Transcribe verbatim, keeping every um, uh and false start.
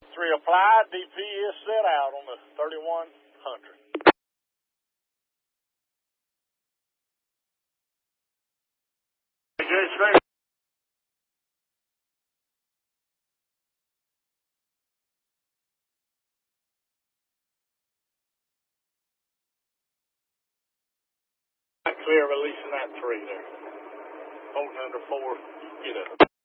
Three applied. D P is set out on the thirty-one hundred. Good straight. Clear releasing that three there. Holding under four. Get up.